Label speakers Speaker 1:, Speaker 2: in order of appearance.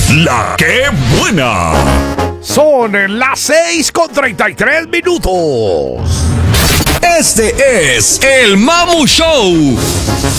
Speaker 1: La que buena. Son las 6:33. Este es el Mamu Show.